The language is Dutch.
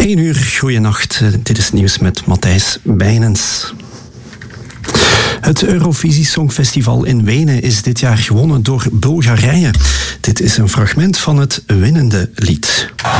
1 uur, goeienacht. Dit is nieuws met Matthijs Bijnens. Het Eurovisie Songfestival in Wenen is dit jaar gewonnen door Bulgarije. Dit is een fragment van het winnende lied.